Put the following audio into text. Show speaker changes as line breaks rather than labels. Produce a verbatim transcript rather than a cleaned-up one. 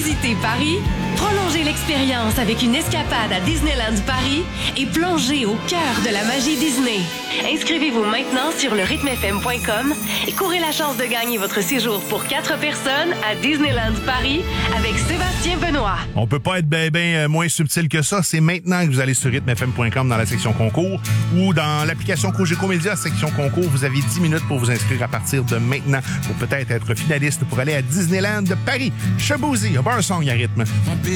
visiter Paris? Prolongez l'expérience avec une escapade à Disneyland Paris et plongez au cœur de la magie Disney. Inscrivez-vous maintenant sur le rythme f m point com et courez la chance de gagner votre séjour pour quatre personnes à Disneyland Paris avec Sébastien Benoît.
On peut pas être bien ben moins subtil que ça. C'est maintenant que vous allez sur rythme f m point com dans la section concours ou dans l'application Cogeco Média, section concours. Vous avez dix minutes pour vous inscrire à partir de maintenant pour peut-être être finaliste pour aller à Disneyland de Paris. Chebouzy, a bar song à rythme.